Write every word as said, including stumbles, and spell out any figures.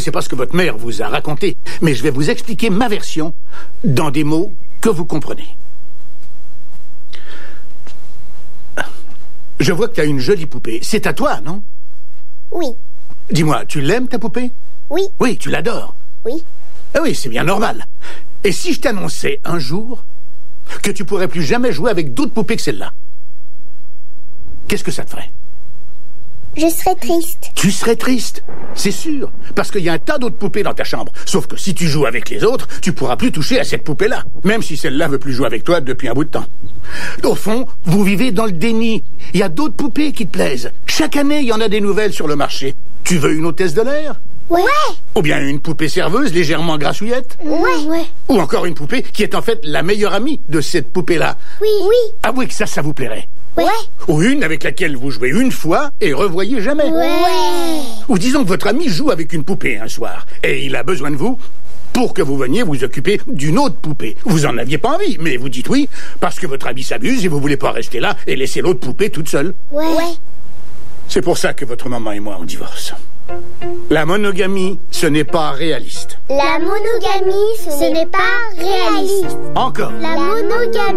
sais pas ce que votre mère vous a raconté, mais je vais vous expliquer ma version dans des mots que vous comprenez. Je vois que tu as une jolie poupée. C'est à toi, non? Oui. Dis-moi, tu l'aimes, ta poupée? Oui. Oui, tu l'adores. Oui. Ah oui, c'est bien normal. Et si je t'annonçais un jour que tu pourrais plus jamais jouer avec d'autres poupées que celle-là, qu'est-ce que ça te ferait? Je serais triste. Tu serais triste, c'est sûr, parce qu'il y a un tas d'autres poupées dans ta chambre. Sauf que si tu joues avec les autres, tu pourras plus toucher à cette poupée-là, même si celle-là veut plus jouer avec toi depuis un bout de temps. Au fond, vous vivez dans le déni. Il y a d'autres poupées qui te plaisent. Chaque année, il y en a des nouvelles sur le marché. Tu veux une hôtesse de l'air? Ouais. Ou bien une poupée serveuse légèrement grassouillette? Ouais. Ouais. Ou encore une poupée qui est en fait la meilleure amie de cette poupée-là? Oui. Oui. Avouez que ça, ça vous plairait. Ouais. Ou une avec laquelle vous jouez une fois et revoyez jamais. Ouais. Ou disons que votre ami joue avec une poupée un soir et il a besoin de vous pour que vous veniez vous occuper d'une autre poupée. Vous en aviez pas envie, mais vous dites oui parce que votre ami s'abuse et vous voulez pas rester là et laisser l'autre poupée toute seule. Ouais. Ouais. C'est pour ça que votre maman et moi on divorce. La monogamie, ce n'est pas réaliste. La monogamie, ce n'est pas réaliste. Encore. La monogamie